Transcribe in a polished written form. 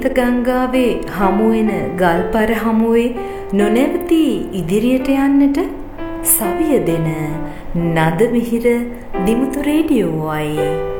ශ්වේත ගංගාවේ හමුවෙන ගල්පර හමුවේ නොනැවතී ඉදිරියට යන්නට සවිය දෙන නද මිහිර දිමුතු රේඩියෝවයි.